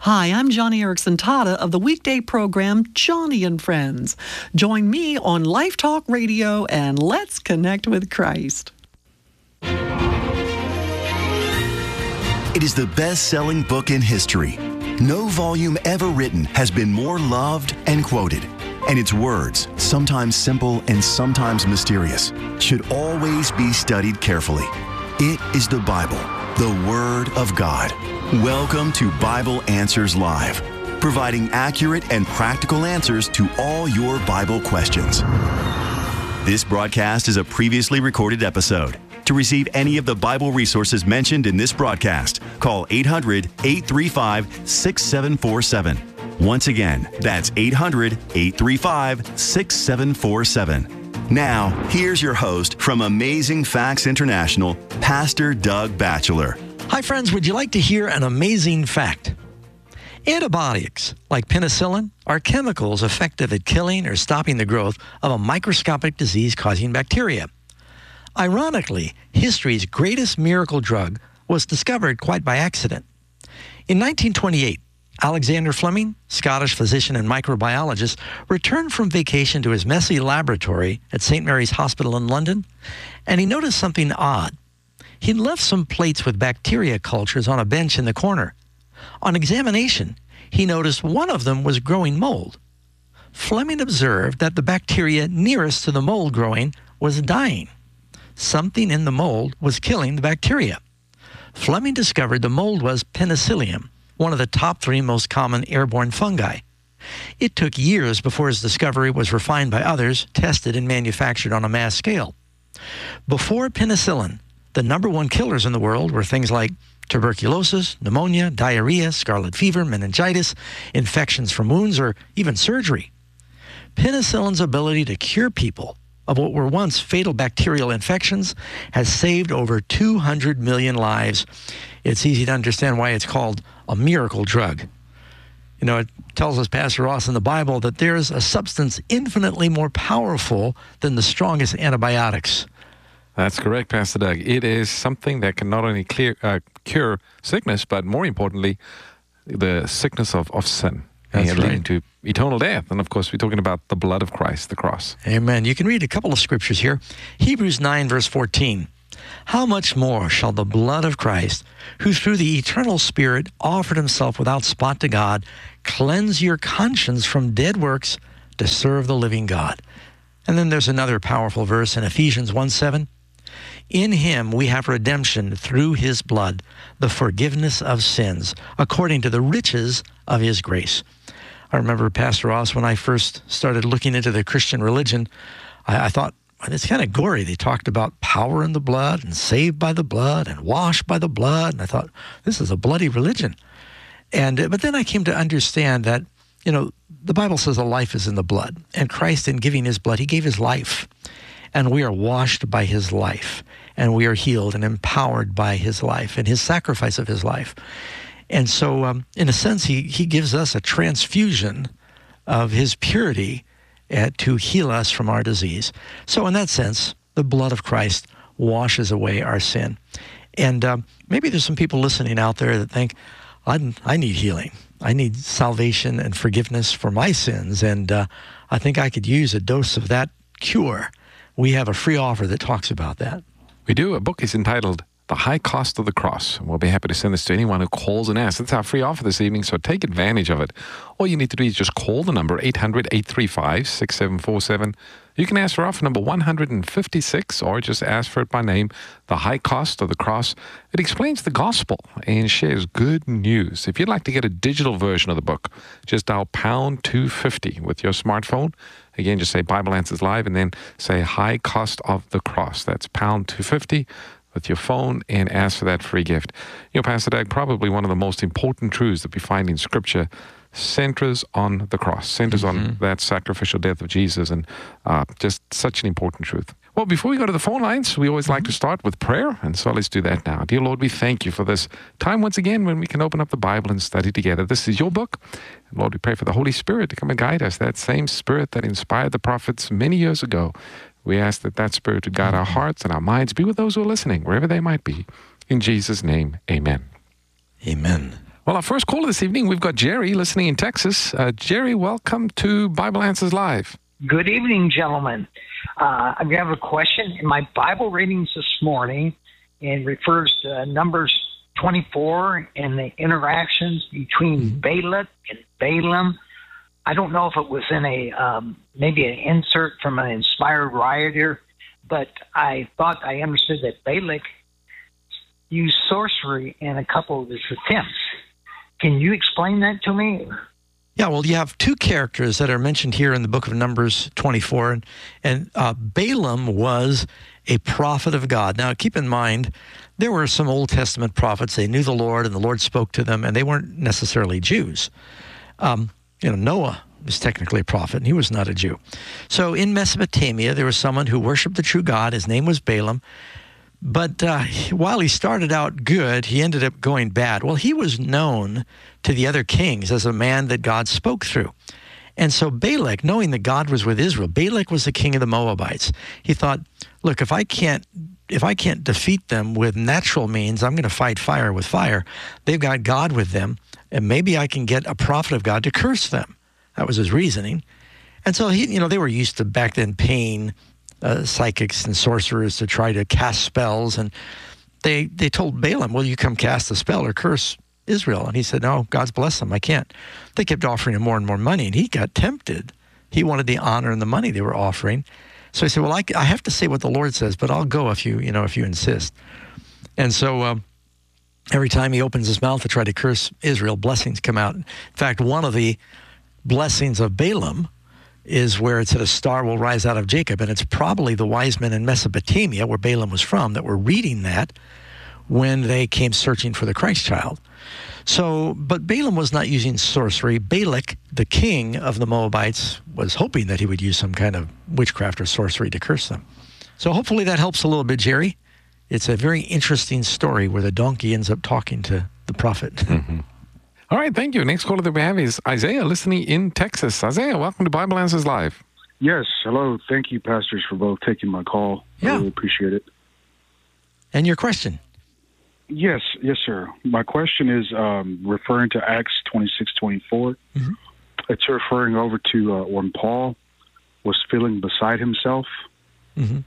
Hi, I'm Johnny Erickson Tata of the weekday program Johnny and Friends. Join me on Life Talk Radio and let's connect with Christ. It is the best-selling book in history. No volume ever written has been more loved and quoted. And its words, sometimes simple and sometimes mysterious, should always be studied carefully. It is the Bible, the Word of God. Welcome to Bible Answers Live, providing accurate and practical answers to all your Bible questions. This broadcast is a previously recorded episode. To receive any of the Bible resources mentioned in this broadcast, call 800-835-6747. Once again, that's 800-835-6747. Now, here's your host from Amazing Facts International, Pastor Doug Batchelor. Hi, friends. Would you like to hear an amazing fact? Antibiotics, like penicillin, are chemicals effective at killing or stopping the growth of a microscopic disease-causing bacteria. Ironically, history's greatest miracle drug was discovered quite by accident. In 1928, Alexander Fleming, Scottish physician and microbiologist, returned from vacation to his messy laboratory at St. Mary's Hospital in London, and he noticed something odd. He'd left some plates with bacteria cultures on a bench in the corner. On examination, he noticed one of them was growing mold. Fleming observed that the bacteria nearest to the mold growing was dying. Something in the mold was killing the bacteria. Fleming discovered the mold was Penicillium, one of the top 3 most common airborne fungi. It took years before his discovery was refined by others, tested, and manufactured on a mass scale. Before penicillin, the number 1 killers in the world were things like tuberculosis, pneumonia, diarrhea, scarlet fever, meningitis, infections from wounds, or even surgery. Penicillin's ability to cure people of what were once fatal bacterial infections has saved over 200 million lives. It's easy to understand why it's called a miracle drug. You know, it tells us, Pastor Ross, in the Bible that there's a substance infinitely more powerful than the strongest antibiotics. That's correct, Pastor Doug. It is something that can not only cure sickness, but more importantly, the sickness of sin. That's right. Leading to eternal death. And of course, we're talking about the blood of Christ, the cross. Amen. You can read a couple of scriptures here. Hebrews 9, verse 14. How much more shall the blood of Christ, who through the eternal Spirit offered himself without spot to God, cleanse your conscience from dead works to serve the living God? And then there's another powerful verse in Ephesians 1:7. In him we have redemption through his blood, the forgiveness of sins, according to the riches of his grace. I remember, Pastor Ross, when I first started looking into the Christian religion, I thought, it's kind of gory. They talked about power in the blood and saved by the blood and washed by the blood. And I thought, this is a bloody religion. But then I came to understand that, you know, the Bible says a life is in the blood. And Christ, in giving his blood, he gave his life. And we are washed by his life. And we are healed and empowered by his life and his sacrifice of his life. And so, in a sense, he gives us a transfusion of his purity to heal us from our disease. So in that sense, the blood of Christ washes away our sin. And maybe there's some people listening out there that think, I need healing. I need salvation and forgiveness for my sins. And I think I could use a dose of that cure. We have a free offer that talks about that. We do. A book is entitled The High Cost of the Cross. We'll be happy to send this to anyone who calls and asks. It's our free offer this evening, so take advantage of it. All you need to do is just call the number 800-835-6747. You can ask for offer number 156, or just ask for it by name, The High Cost of the Cross. It explains the gospel and shares good news. If you'd like to get a digital version of the book, just dial pound 250 with your smartphone. Again, just say Bible Answers Live and then say High Cost of the Cross. That's pound 250 with your phone and ask for that free gift. You know, Pastor Doug, probably one of the most important truths that we find in Scripture centers on the cross, centers on that sacrificial death of Jesus, and just such an important truth. Well, before we go to the phone lines, we always like to start with prayer, and so let's do that now. Dear Lord, we thank you for this time once again when we can open up the Bible and study together. This is your book. And Lord, we pray for the Holy Spirit to come and guide us, that same Spirit that inspired the prophets many years ago. We ask that that Spirit would guide our hearts and our minds, be with those who are listening, wherever they might be. In Jesus' name, amen. Amen. Well, our first caller this evening, we've got Jerry listening in Texas. Jerry, welcome to Bible Answers Live. Good evening, gentlemen. I have a question. In my Bible readings this morning, it refers to Numbers 24 and the interactions between Balak and Balaam. I don't know if it was in maybe an insert from an inspired writer, but I thought I understood that Balak used sorcery in a couple of his attempts. Can you explain that to me? Yeah, well, you have two characters that are mentioned here in the book of Numbers 24, and Balaam was a prophet of God. Now, keep in mind, there were some Old Testament prophets. They knew the Lord, and the Lord spoke to them, and they weren't necessarily Jews. Noah was technically a prophet, and he was not a Jew. So in Mesopotamia, there was someone who worshiped the true God. His name was Balaam. But while he started out good, he ended up going bad. Well, he was known to the other kings as a man that God spoke through. And so Balak, knowing that God was with Israel, Balak was the king of the Moabites. He thought, look, if I can't defeat them with natural means, I'm going to fight fire with fire. They've got God with them, and maybe I can get a prophet of God to curse them. That was his reasoning. And so they were used to back then paying psychics and sorcerers to try to cast spells, and they told Balaam, well, you come cast a spell or curse Israel. And he said, no, God's blessed them, I can't. They kept offering him more and more money, and he got tempted. He wanted the honor and the money they were offering. So he said, well, I have to say what the Lord says, but I'll go if you insist. And so every time he opens his mouth to try to curse Israel, blessings come out. In fact, one of the blessings of Balaam is where it said a star will rise out of Jacob. And it's probably the wise men in Mesopotamia, where Balaam was from, that were reading that when they came searching for the Christ child. So, but Balaam was not using sorcery. Balak, the king of the Moabites, was hoping that he would use some kind of witchcraft or sorcery to curse them. So hopefully that helps a little bit, Jerry. It's a very interesting story where the donkey ends up talking to the prophet. Mm-hmm. All right, thank you. Next caller that we have is Isaiah, listening in Texas. Isaiah, welcome to Bible Answers Live. Yes, hello. Thank you, pastors, for both taking my call. Yeah. I really appreciate it. And your question? Yes, sir. My question is referring to Acts 26:24. Mm-hmm. It's referring over to when Paul was feeling beside himself. Mm-hmm.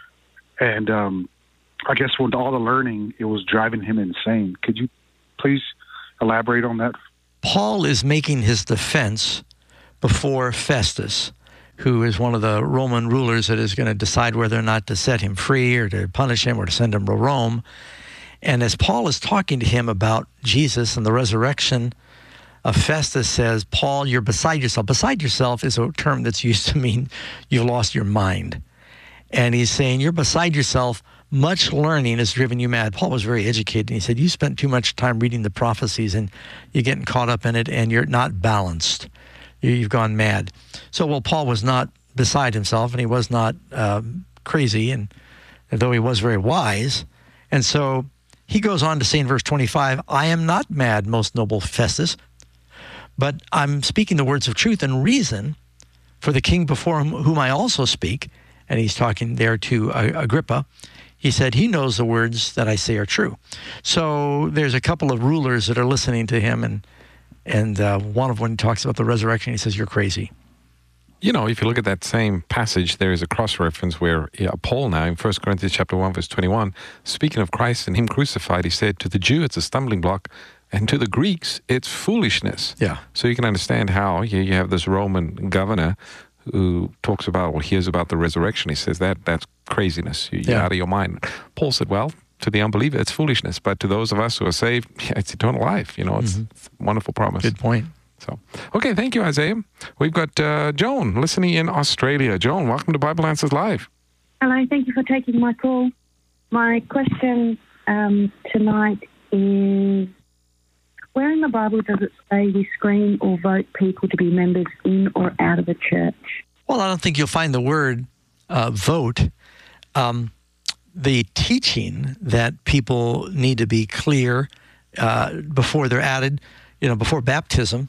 And I guess with all the learning, it was driving him insane. Could you please elaborate on that? Paul is making his defense before Festus, who is one of the Roman rulers that is going to decide whether or not to set him free or to punish him or to send him to Rome. And as Paul is talking to him about Jesus and the resurrection, Festus says, Paul, you're beside yourself. Beside yourself is a term that's used to mean you've lost your mind. And he's saying, you're beside yourself. Much learning has driven you mad. Paul was very educated. And he said, you spent too much time reading the prophecies and you're getting caught up in it and you're not balanced. You've gone mad. So, Paul was not beside himself and he was not crazy, and though he was very wise. And so he goes on to say in verse 25, I am not mad, most noble Festus, but I'm speaking the words of truth and reason for the king before whom I also speak. And he's talking there to Agrippa. He said, he knows the words that I say are true. So there's a couple of rulers that are listening to him, and one of when he talks about the resurrection, he says, you're crazy. You know, if you look at that same passage, there is a cross-reference where Paul now, in 1 Corinthians chapter 1, verse 21, speaking of Christ and him crucified, he said, to the Jew, it's a stumbling block, and to the Greeks, it's foolishness. Yeah. So you can understand how you have this Roman governor who talks about, hears about the resurrection. He says that's craziness. You're out of your mind. Paul said, well, to the unbeliever, it's foolishness. But to those of us who are saved, it's eternal life. It's a wonderful promise. Good point. So, okay, thank you, Isaiah. We've got Joan listening in Australia. Joan, welcome to Bible Answers Live. Hello, thank you for taking my call. My question tonight is, where in the Bible does it say we screen or vote people to be members in or out of a church? Well, I don't think you'll find the word vote. The teaching that people need to be clear before they're added, before baptism,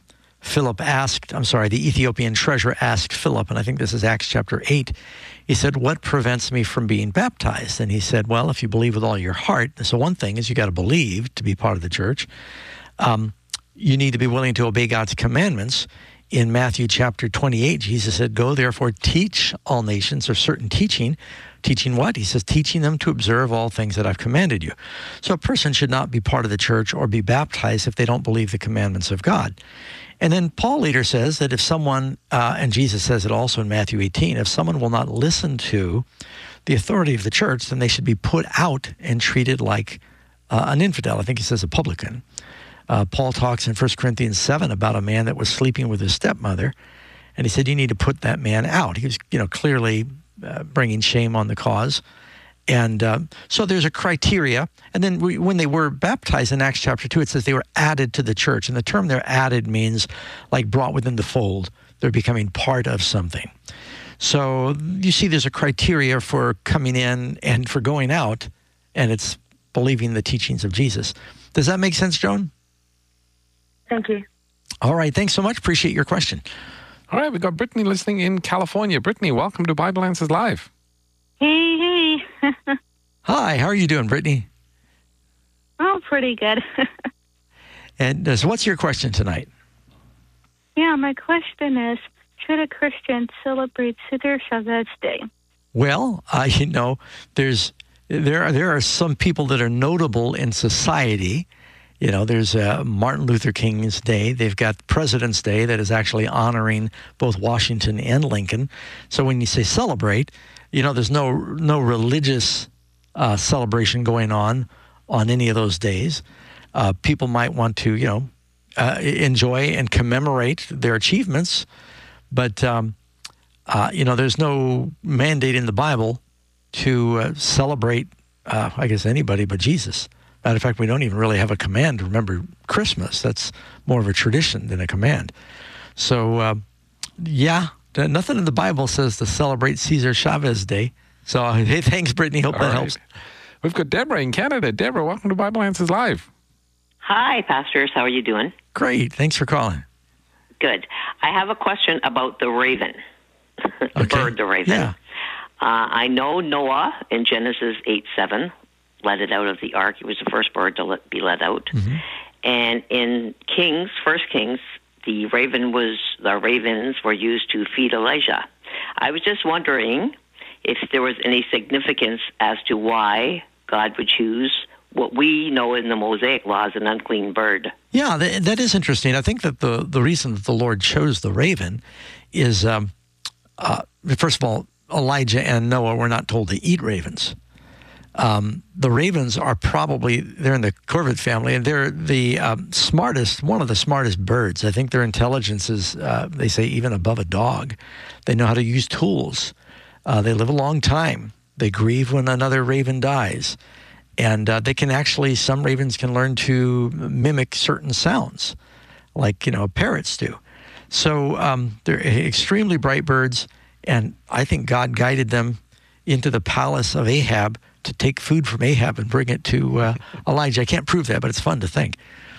the Ethiopian treasurer asked Philip, and I think this is Acts chapter 8, he said, what prevents me from being baptized? And he said, well, if you believe with all your heart, so one thing is you got to believe to be part of the church. you need to be willing to obey God's commandments. In Matthew chapter 28, Jesus said, "Go therefore teach all nations," or certain teaching. Teaching what? He says, teaching them to observe all things that I've commanded you. So a person should not be part of the church or be baptized if they don't believe the commandments of God. And then Paul later says that if someone, and Jesus says it also in Matthew 18, if someone will not listen to the authority of the church, then they should be put out and treated like an infidel. I think he says a publican. Paul talks in 1 Corinthians 7 about a man that was sleeping with his stepmother, and he said, you need to put that man out. He was, clearly bringing shame on the cause. And so there's a criteria. And then when they were baptized in Acts chapter 2, it says they were added to the church. And the term they're added means like brought within the fold. They're becoming part of something. So you see there's a criteria for coming in and for going out, and it's believing the teachings of Jesus. Does that make sense, Joan? Thank you. All right. Thanks so much. Appreciate your question. All right, we've got Brittany listening in California. Brittany, welcome to Bible Answers Live. Hey. Hi, how are you doing, Brittany? Oh, pretty good. And so what's your question tonight? Yeah, my question is, should a Christian celebrate Siddur Shavuot Day? Well, there are some people that are notable in society. There's Martin Luther King's Day. They've got President's Day that is actually honoring both Washington and Lincoln. So when you say celebrate, there's no religious celebration going on any of those days. People might want to, enjoy and commemorate their achievements, but there's no mandate in the Bible to celebrate, anybody but Jesus. Matter of fact, we don't even really have a command to remember Christmas. That's more of a tradition than a command. So, nothing in the Bible says to celebrate Cesar Chavez Day. So, hey, thanks, Brittany. Hope that helps. We've got Deborah in Canada. Deborah, welcome to Bible Answers Live. Hi, pastors. How are you doing? Great. Thanks for calling. Good. I have a question about the raven, the bird, the raven. Yeah. I know Noah in Genesis 8:7 let it out of the ark. He was the first bird to be let out. Mm-hmm. And in First Kings, the ravens were used to feed Elijah. I was just wondering if there was any significance as to why God would choose what we know in the Mosaic law as an unclean bird. Yeah, that is interesting. I think that the reason that the Lord chose the raven is, first of all, Elijah and Noah were not told to eat ravens. The ravens are they're in the corvid family, and they're the one of the smartest birds. I think their intelligence is, they say, even above a dog. They know how to use tools. They live a long time. They grieve when another raven dies. And some ravens can learn to mimic certain sounds, like, parrots do. So they're extremely bright birds, and I think God guided them into the palace of Ahab to take food from Ahab and bring it to Elijah. I can't prove that, but it's fun to think.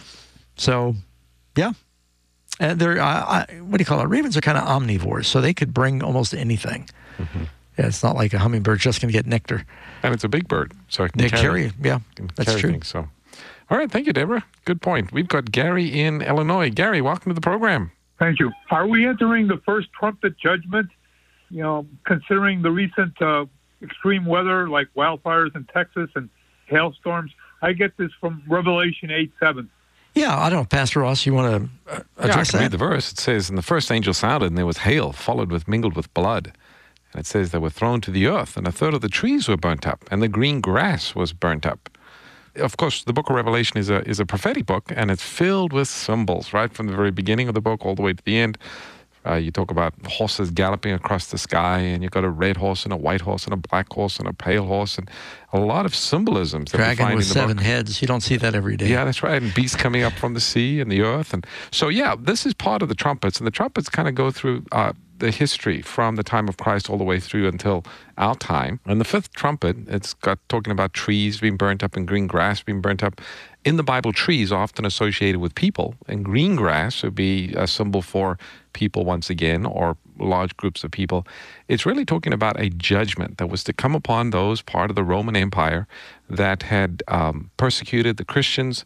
So, yeah. And they're, ravens are kind of omnivores, so they could bring almost anything. Mm-hmm. Yeah, it's not like a hummingbird just going to get nectar. And it's a big bird, so it can they carry. Yeah, that's true. Things, so. All right, thank you, Deborah. Good point. We've got Gary in Illinois. Gary, welcome to the program. Thank you. Are we entering the first trumpet judgment, considering the recent extreme weather like wildfires in Texas and hailstorms? I get this from Revelation 8:7. Yeah, I don't know, Pastor Ross, you want to address I can read the verse. It says, and the first angel sounded, and there was hail, mingled with blood. And it says they were thrown to the earth, and a third of the trees were burnt up, and the green grass was burnt up. Of course, the book of Revelation is a prophetic book, and it's filled with symbols, right from the very beginning of the book all the way to the end. You talk about horses galloping across the sky, and you've got a red horse and a white horse and a black horse and a pale horse, and a lot of symbolisms that we find in the book. Dragon with 7 heads. You don't see that every day. Yeah, that's right. And beasts coming up from the sea and the earth. And so, yeah, this is part of the trumpets, and the trumpets kind of go through the history from the time of Christ all the way through until our time. And the fifth trumpet, it's got talking about trees being burnt up and green grass being burnt up. In the Bible, trees are often associated with people, and green grass would be a symbol for people once again, or large groups of people. It's really talking about a judgment that was to come upon those part of the Roman Empire that had persecuted the Christians,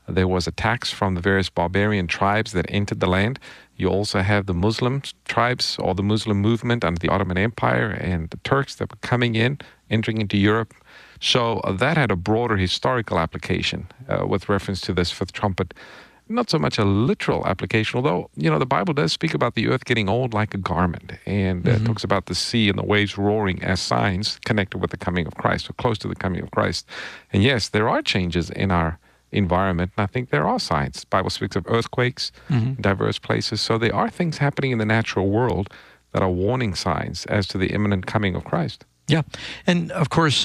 There was attacks from the various barbarian tribes that entered the land. You also have the Muslim tribes or the Muslim movement under the Ottoman Empire and the Turks that were coming in, entering into Europe. So that had a broader historical application with reference to this fifth trumpet. Not so much a literal application, although, the Bible does speak about the earth getting old like a garment, and talks about the sea and the waves roaring as signs connected with the coming of Christ, or close to the coming of Christ. And yes, there are changes in our environment, and I think there are signs. The Bible speaks of earthquakes in diverse places, so there are things happening in the natural world that are warning signs as to the imminent coming of Christ. Yeah, and of course,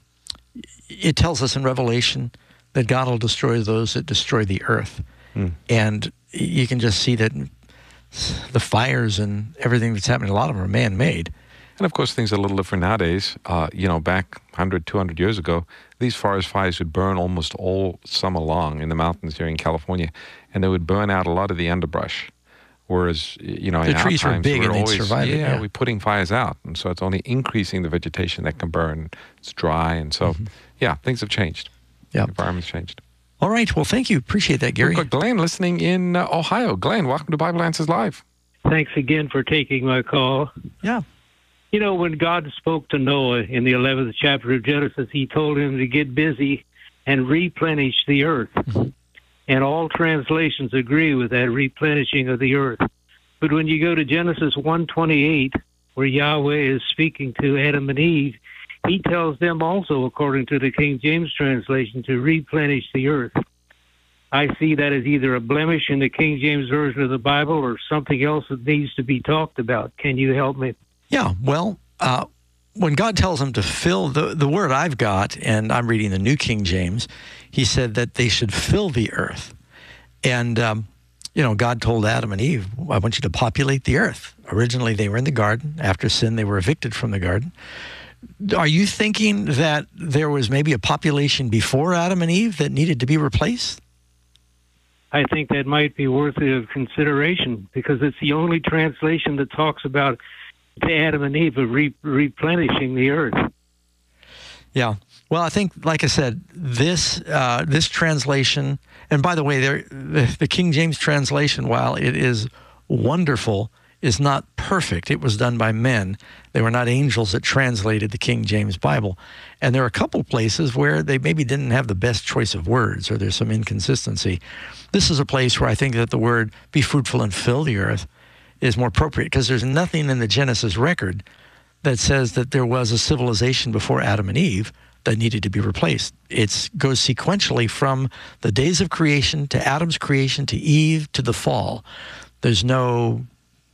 it tells us in Revelation that God will destroy those that destroy the earth. And you can just see that the fires and everything that's happening, a lot of them are man-made. And of course, things are a little different nowadays. Back 100, 200 years ago, these forest fires would burn almost all summer long in the mountains here in California, and they would burn out a lot of the underbrush. Whereas, in our trees times, are big we're and always, they survive it. we're putting fires out, and so it's only increasing the vegetation that can burn. It's dry, and so, things have changed. Yeah, the environment's changed. All right. Well, thank you. Appreciate that, Gary. We've got Glenn listening in Ohio. Glenn, welcome to Bible Answers Live. Thanks again for taking my call. Yeah. When God spoke to Noah in the 11th chapter of Genesis, he told him to get busy and replenish the earth. And all translations agree with that replenishing of the earth. But when you go to Genesis 1:28, where Yahweh is speaking to Adam and Eve, he tells them also, according to the King James translation, to replenish the earth. I see that as either a blemish in the King James Version of the Bible or something else that needs to be talked about. Can you help me? Yeah, well, when God tells them to fill, the word I've got, and I'm reading the New King James, he said that they should fill the earth. And, God told Adam and Eve, I want you to populate the earth. Originally, they were in the garden. After sin, they were evicted from the garden. Are you thinking that there was maybe a population before Adam and Eve that needed to be replaced? I think that might be worthy of consideration because it's the only translation that talks about the Adam and Eve of replenishing the earth. Yeah. Well, I think, like I said, this translation, and by the way, the King James translation, while it is wonderful, is not perfect. It was done by men. They were not angels that translated the King James Bible. And there are a couple places where they maybe didn't have the best choice of words, or there's some inconsistency. This is a place where I think that the word be fruitful and fill the earth is more appropriate, because there's nothing in the Genesis record that says that there was a civilization before Adam and Eve that needed to be replaced. It goes sequentially from the days of creation to Adam's creation to Eve to the fall. There's no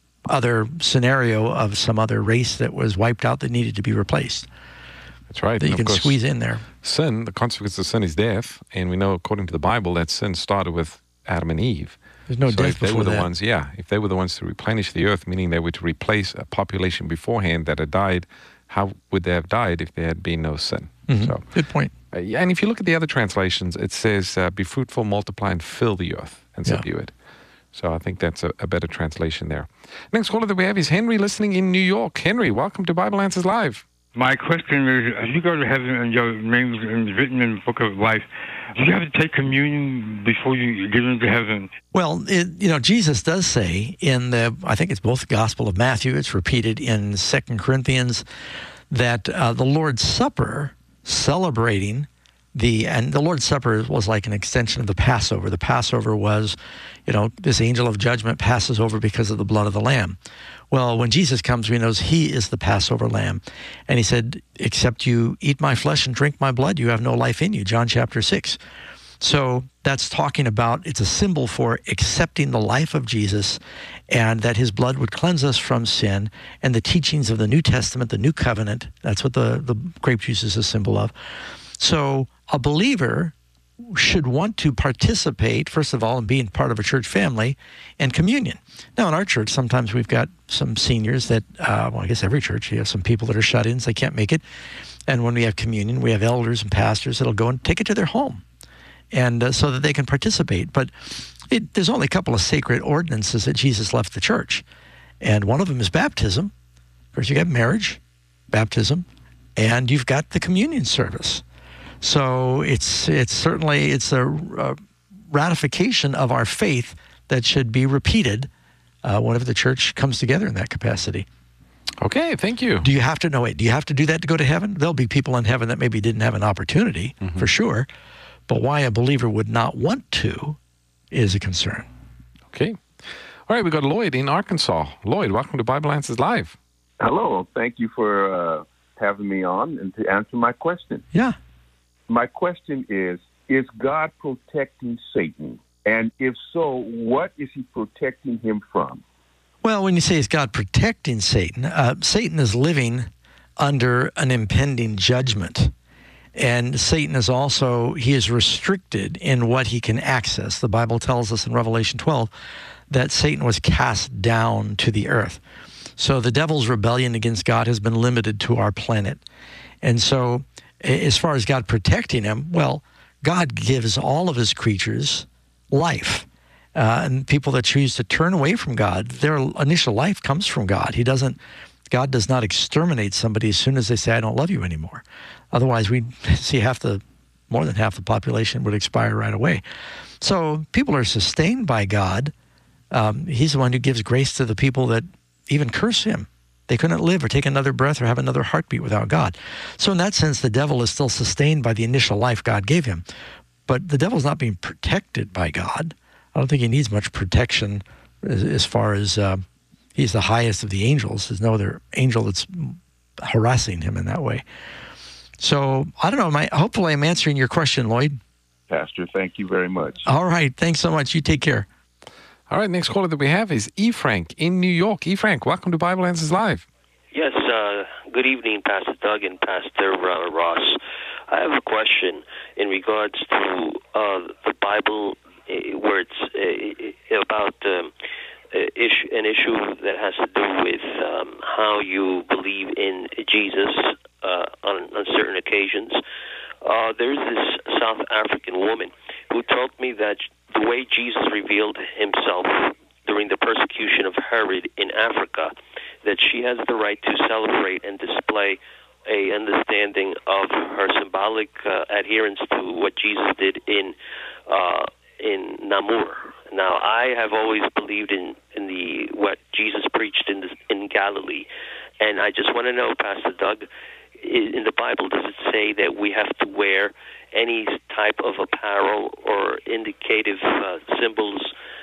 other scenario of some other race that was wiped out that needed to be replaced. That's right. That you can squeeze in there. Sin, the consequence of sin is death, and we know according to the Bible that sin started with Adam and Eve. There's no death before that. If they were the ones to replenish the earth, meaning they were to replace a population beforehand that had died, how would they have died if there had been no sin? So, good point. And if you look at the other translations, it says, be fruitful, multiply, and fill the earth and subdue it. So I think that's a better translation there. Next caller that we have is Henry listening in New York. Henry, welcome to Bible Answers Live. My question is, as you go to heaven and your name is written in the book of life, do you have to take communion before you get into heaven? Well, Jesus does say in I think it's both the Gospel of Matthew, it's repeated in 2 Corinthians, that the Lord's Supper, celebrating and the Lord's Supper was like an extension of the Passover. The Passover was, this angel of judgment passes over because of the blood of the Lamb. Well, when Jesus comes, we know he is the Passover Lamb. And he said, except you eat my flesh and drink my blood, you have no life in you, John chapter 6. So that's talking about, it's a symbol for accepting the life of Jesus and that his blood would cleanse us from sin, and the teachings of the New Testament, the New Covenant. That's what the grape juice is a symbol of. So a believer should want to participate, first of all, in being part of a church family and communion. Now, in our church, sometimes we've got some seniors that, I guess every church, you have some people that are shut-ins, they can't make it. And when we have communion, we have elders and pastors that'll go and take it to their home, and so that they can participate. But there's only a couple of sacred ordinances that Jesus left the church. And one of them is baptism. Of course, you got marriage, baptism, and you've got the communion service. So it's certainly a ratification of our faith that should be repeated whenever the church comes together in that capacity. Okay, thank you. Do you have to do you have to do that to go to heaven? There'll be people in heaven that maybe didn't have an opportunity, for sure. But why a believer would not want to is a concern. Okay. All right, we got Lloyd in Arkansas. Lloyd, welcome to Bible Answers Live. Hello. Thank you for having me on and to answer my question. Yeah. My question is God protecting Satan? And if so, what is he protecting him from? Well, when you say is God protecting Satan, Satan is living under an impending judgment. And Satan is also, he is restricted in what he can access. The Bible tells us in Revelation 12 that Satan was cast down to the earth. So the devil's rebellion against God has been limited to our planet. And so as far as God protecting him, well, God gives all of his creatures life. And people that choose to turn away from God, their initial life comes from God. God does not exterminate somebody as soon as they say, I don't love you anymore. Otherwise, we'd see more than half the population would expire right away. So people are sustained by God. He's the one who gives grace to the people that even curse him. They couldn't live or take another breath or have another heartbeat without God. So in that sense, the devil is still sustained by the initial life God gave him. But the devil's not being protected by God. I don't think he needs much protection as far as he's the highest of the angels. There's no other angel that's harassing him in that way. So I don't know. Hopefully I'm answering your question, Lloyd. Pastor, thank you very much. All right. Thanks so much. You take care. All right. Next caller that we have is E. Frank in New York. E. Frank, welcome to Bible Answers Live. Yes. Good evening, Pastor Doug and Pastor Ross. I have a question in regards to the Bible where it's about an issue that has to do with how you believe in Jesus on certain occasions. There's this South African woman who told me that the way Jesus revealed himself during the persecution of Herod in Africa, that she has the right to celebrate and display a understanding of her symbolic adherence to what Jesus did in Namur. Now, I have always believed in what Jesus preached in Galilee, and I just want to know, Pastor Doug, in the Bible, does it say that we have to wear any type of apparel or indicative symbols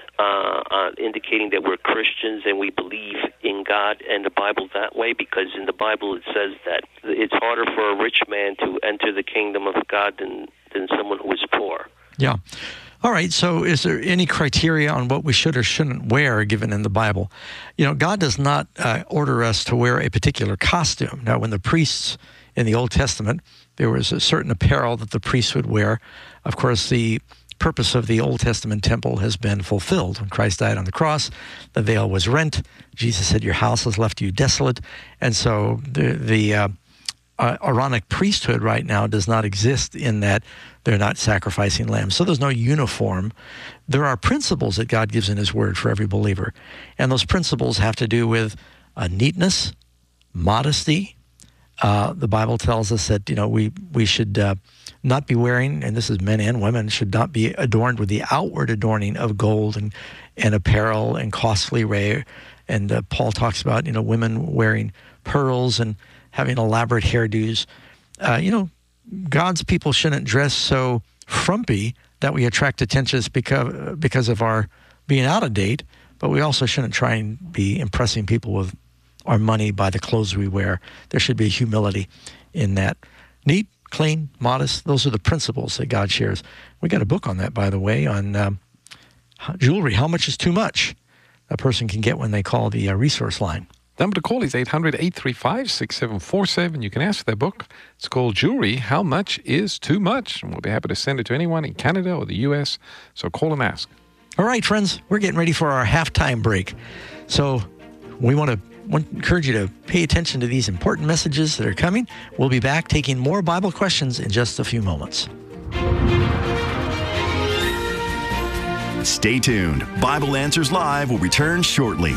indicating that we're Christians and we believe in God and the Bible that way? Because in the Bible it says that it's harder for a rich man to enter the kingdom of God than someone who is poor. Yeah. All right, so is there any criteria on what we should or shouldn't wear given in the Bible? You know, God does not order us to wear a particular costume. Now, when the priests in the Old Testament, there was a certain apparel that the priests would wear. Of course, the purpose of the Old Testament temple has been fulfilled. When Christ died on the cross, the veil was rent. Jesus said, your house has left you desolate. And so the Aaronic priesthood right now does not exist in that they're not sacrificing lambs. So there's no uniform. There are principles that God gives in his word for every believer. And those principles have to do with neatness, modesty. The Bible tells us that, you know, we should not be wearing, and this is men and women, should not be adorned with the outward adorning of gold and apparel and costly array. And Paul talks about, you know, women wearing pearls and having elaborate hairdos. You know, God's people shouldn't dress so frumpy that we attract attention because of our being out of date, but we also shouldn't try and be impressing people with our money by the clothes we wear. There should be humility in that. Neat, clean, modest, those are the principles that God shares. We got a book on that, by the way, on jewelry. How much is too much? A person can get when they call the resource line. Number to call is 800-835-6747. You can ask for that book. It's called Jewelry, How Much is Too Much? And we'll be happy to send it to anyone in Canada or the U.S. So call and ask. All right, friends, we're getting ready for our halftime break. So we want to encourage you to pay attention to these important messages that are coming. We'll be back taking more Bible questions in just a few moments. Stay tuned. Bible Answers Live will return shortly.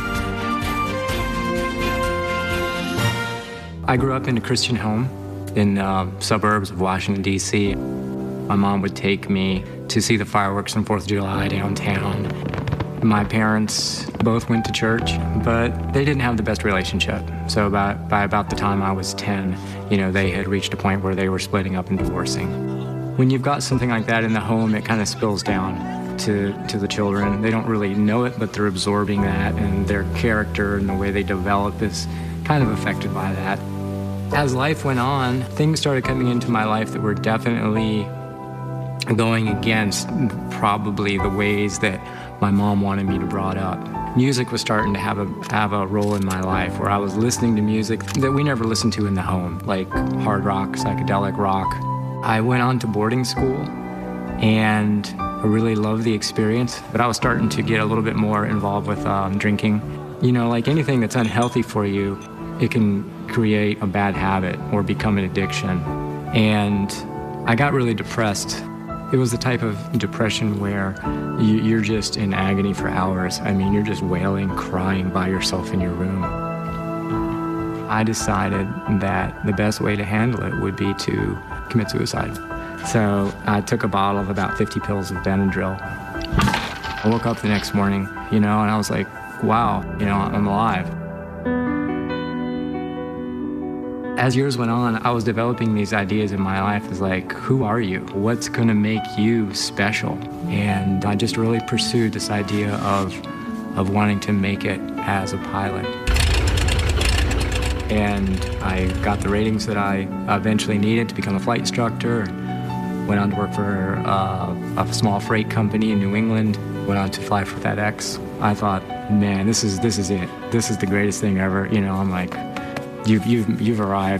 I grew up in a Christian home in suburbs of Washington, D.C. My mom would take me to see the fireworks on 4th of July downtown. My parents both went to church, but they didn't have the best relationship. So by about the time I was 10, they had reached a point where they were splitting up and divorcing. When you've got something like that in the home, it kind of spills down to the children. They don't really know it, but they're absorbing that, and their character and the way they develop is kind of affected by that. As life went on, things started coming into my life that were definitely going against probably the ways that my mom wanted me to brought up. Music was starting to have a role in my life where I was listening to music that we never listened to in the home, like hard rock, psychedelic rock. I went on to boarding school, and I really loved the experience, but I was starting to get a little bit more involved with drinking. Like anything that's unhealthy for you, it can create a bad habit or become an addiction. And I got really depressed. It was the type of depression where you're just in agony for hours. I mean, you're just wailing, crying by yourself in your room. I decided that the best way to handle it would be to commit suicide. So I took a bottle of about 50 pills of Benadryl. I woke up the next morning, and I was like, wow, I'm alive. As years went on, I was developing these ideas in my life as like, who are you? What's gonna make you special? And I just really pursued this idea of wanting to make it as a pilot. And I got the ratings that I eventually needed to become a flight instructor. Went on to work for a small freight company in New England. Went on to fly for FedEx. I thought, man, this is it. This is the greatest thing ever. I'm like, You've arrived,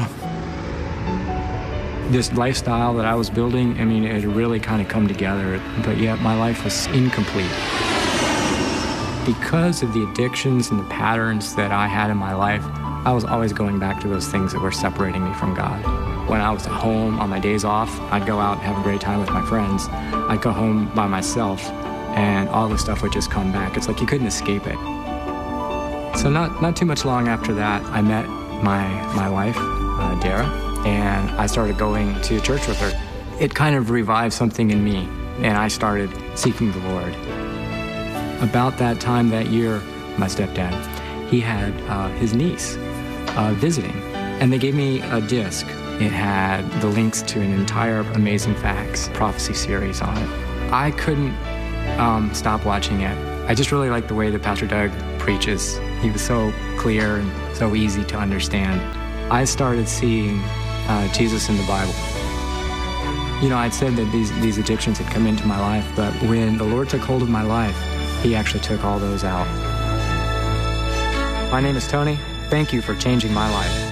This lifestyle that I was building, I mean, it had really kind of come together, but yet my life was incomplete. Because of the addictions and the patterns that I had in my life, I was always going back to those things that were separating me from God. When I was at home on my days off, I'd go out and have a great time with my friends. I'd go home by myself, and all this stuff would just come back. It's like you couldn't escape it. So not too much long after that, I met my wife, Dara, and I started going to church with her. It kind of revived something in me, and I started seeking the Lord. About that time that year, my stepdad, he had his niece visiting, and they gave me a disc. It had the links to an entire Amazing Facts prophecy series on it. I couldn't stop watching it. I just really liked the way that Pastor Doug preaches. He was so clear and so easy to understand. I started seeing Jesus in the Bible. I'd said that these addictions had come into my life, but when the Lord took hold of my life, He actually took all those out. My name is Tony. Thank you for changing my life.